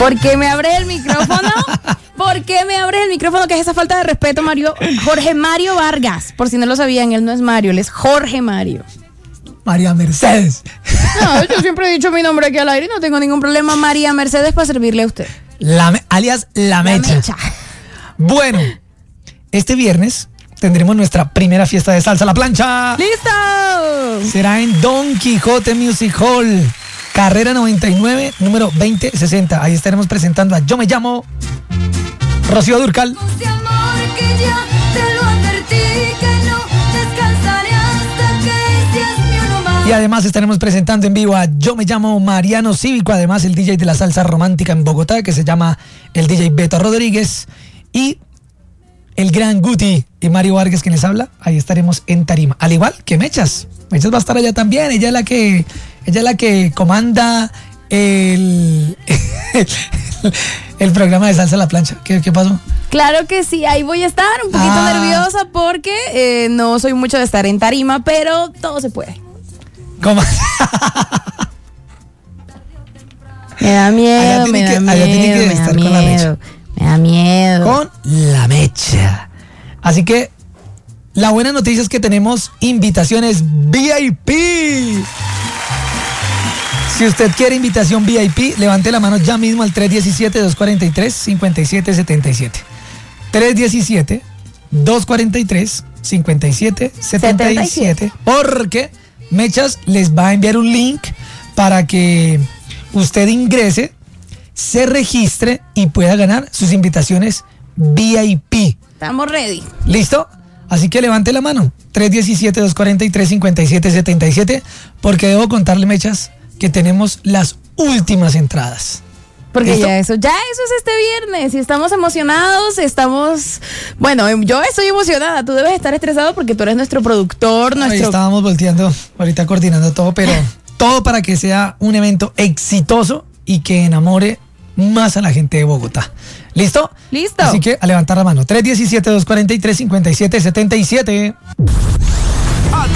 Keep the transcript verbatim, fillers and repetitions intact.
¿Por qué me abres el micrófono? ¿Por qué me abres el micrófono? ¿Qué es esa falta de respeto, Mario? Jorge Mario Vargas. Por si no lo sabían, él no es Mario, él es Jorge Mario. María Mercedes. No, yo siempre he dicho mi nombre aquí al aire y no tengo ningún problema. María Mercedes, para servirle a usted. La, alias La Mecha. La Mecha. Bueno, este viernes tendremos nuestra primera fiesta de salsa a la plancha. ¡Listo! Será en Don Quijote Music Hall, carrera noventa y nueve, número veinte sesenta. Ahí estaremos presentando a Yo Me Llamo Rocío Dúrcal. Y además estaremos presentando en vivo a Yo Me Llamo Mariano Cívico, además el D J de la salsa romántica en Bogotá, que se llama el D J Beto Rodríguez, y el gran Guti y Mario Vargas, quien les habla. Ahí estaremos en tarima, al igual que Mechas. Mechas va a estar allá también. Ella es la que, ella es la que comanda el, el, el programa de Salsa a la Plancha. ¿Qué, qué pasó? Claro que sí, ahí voy a estar un poquito ah. nerviosa porque eh, no soy mucho de estar en tarima, pero todo se puede. ¿Cómo? Me da miedo, me da miedo, me da miedo, me da miedo. Con La Mecha. Así que la buena noticia es que tenemos invitaciones V I P. Si usted quiere invitación V I P, levante la mano ya mismo al tres diecisiete, dos cuarenta y tres, cincuenta y siete setenta y siete. tres diecisiete, dos cuarenta y tres, cincuenta y siete setenta y siete. Porque Mechas les va a enviar un link para que usted ingrese, se registre y pueda ganar sus invitaciones V I P. Estamos ready. ¿Listo? Así que levante la mano. tres diecisiete, dos cuarenta y tres, cincuenta y siete setenta y siete. Porque debo contarle, Mechas, que tenemos las últimas entradas. Porque ¿Listo? ya eso, ya eso es este viernes y estamos emocionados, estamos, bueno, yo estoy emocionada, tú debes estar estresado porque tú eres nuestro productor, nuestro... Ahí estábamos volteando, ahorita coordinando todo, pero todo para que sea un evento exitoso y que enamore más a la gente de Bogotá. ¿Listo? Listo. Así que a levantar la mano, tres diecisiete, dos cuarenta y tres, cincuenta y siete setenta y siete.